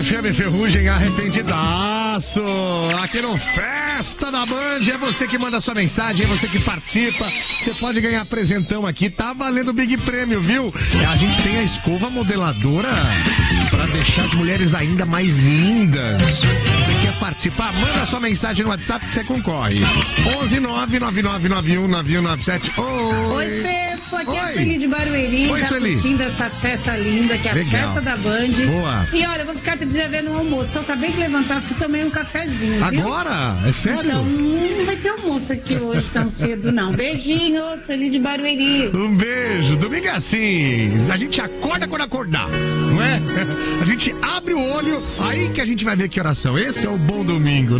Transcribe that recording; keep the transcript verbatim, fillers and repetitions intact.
F M Ferrugem arrependidaço. Aqui no Festa da Band, é você que manda sua mensagem, é você que participa. Você pode ganhar presentão aqui, tá valendo o Big Prêmio, viu? A gente tem a escova modeladora pra deixar as mulheres ainda mais lindas. Você quer participar? Manda sua mensagem no WhatsApp que você concorre. onze nove nove nove nove um nove um nove sete. Oi, Oi, Fefo, aqui Oi. é a Sueli de Barueri. Oi, tá Sueli. curtindo essa festa linda, que é a Legal. festa da Band. Boa. E olha, eu vou ficar te devendo um almoço, que eu acabei de levantar, fui tomei um cafezinho, viu? Agora? É sério? Então, não vai ter almoço aqui hoje tão cedo, não. Beijinhos, Sueli de Barueri. Um beijo. Domingo é assim. A gente acorda quando acordar, não é? A gente abre o olho, aí que a gente vai ver que oração. Esse é o bom domingo.